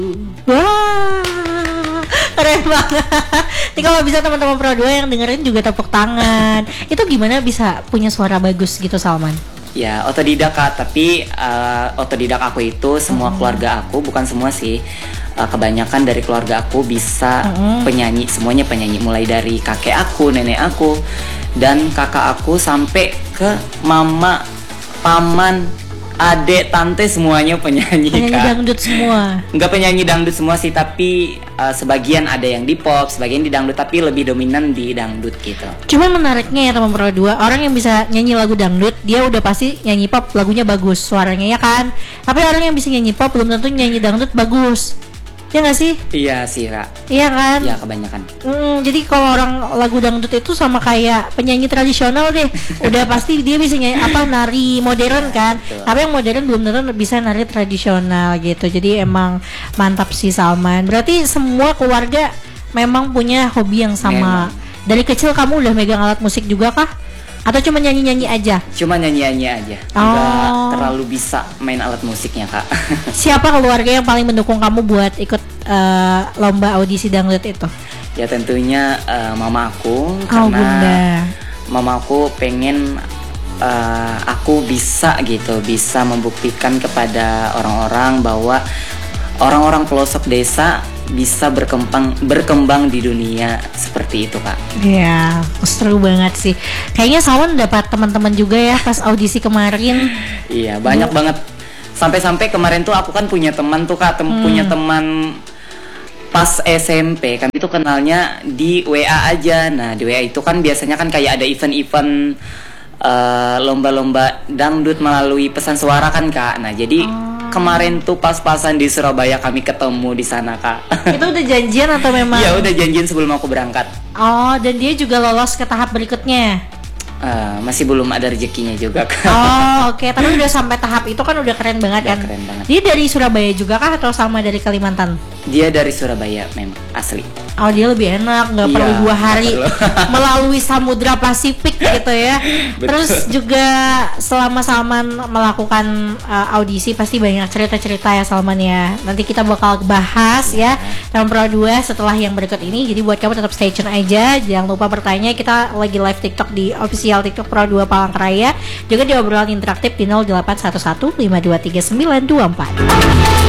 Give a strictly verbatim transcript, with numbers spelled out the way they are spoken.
Wah, keren banget. Ini kalau bisa teman-teman Pro dua yang dengerin juga tepuk tangan. Itu gimana bisa punya suara bagus gitu, Salman? Ya, otodidak Kak, tapi uh, otodidak aku itu semua hmm. keluarga aku, bukan semua sih, uh, kebanyakan dari keluarga aku bisa hmm. penyanyi, semuanya penyanyi, mulai dari kakek aku, nenek aku, dan kakak aku sampai ke mama, paman, adek, tante, semuanya penyanyi. Penyanyi Kak. Dangdut semua? Enggak penyanyi dangdut semua sih, tapi uh, sebagian ada yang di pop, sebagian di dangdut, tapi lebih dominan di dangdut gitu. Cuman menariknya ya teman Pro dua, orang yang bisa nyanyi lagu dangdut, dia udah pasti nyanyi pop, lagunya bagus, suaranya ya kan. Tapi orang yang bisa nyanyi pop belum tentu nyanyi dangdut bagus. Ya nggak sih? Iya sih Kak. Iya kan? Iya kebanyakan. Hmm, jadi kalau orang lagu dangdut itu sama kayak penyanyi tradisional deh. Udah pasti dia bisa nyanyi apa nari modern kan. Betul. Tapi yang modern belum tentu bisa nari tradisional gitu. Jadi emang mantap sih Salman. Berarti semua keluarga memang punya hobi yang sama. Memang. Dari kecil kamu udah megang alat musik juga kah? Atau cuma nyanyi-nyanyi aja? Cuma nyanyi-nyanyi aja. Oh. Nggak terlalu bisa main alat musiknya Kak. Siapa keluarga yang paling mendukung kamu buat ikut uh, lomba audisi dangdut itu? Ya tentunya uh, mama aku. Oh, karena bunda. Mama aku pengen uh, aku bisa gitu, bisa membuktikan kepada orang-orang bahwa orang-orang pelosok desa bisa berkembang berkembang di dunia seperti itu Kak. Iya, seru banget sih. Kayaknya Salman dapat teman-teman juga ya pas audisi kemarin. Iya, banyak Bu. banget. Sampai-sampai kemarin tuh aku kan punya teman tuh Kak, tem- hmm. punya teman pas S M P kan itu kenalnya di W A aja. Nah, di W A itu kan biasanya kan kayak ada event-event uh, lomba-lomba dangdut melalui pesan suara kan Kak. Nah, jadi oh. kemarin tuh pas-pasan di Surabaya kami ketemu di sana Kak. Itu udah janjian atau memang? Iya udah janjian sebelum aku berangkat. Oh, dan dia juga lolos ke tahap berikutnya? Uh, masih belum ada rezekinya juga Kak. Oh oke, okay. Tapi udah sampai tahap itu kan udah keren banget udah kan? Keren banget. Dia dari Surabaya juga kah atau sama dari Kalimantan? Dia dari Surabaya memang asli. Oh dia lebih enak, nggak iya, perlu dua hari melalui Samudra Pasifik gitu ya. Terus juga selama Salman melakukan uh, audisi pasti banyak cerita-cerita ya Salman ya. Nanti kita bakal bahas ya dalam Pro dua setelah yang berikut ini. Jadi buat kamu tetap stay tune aja. Jangan lupa bertanya, kita lagi live TikTok di official TikTok Pro dua Palangkaraya. Juga di obrolan interaktif di nol delapan satu satu lima dua tiga sembilan dua empat.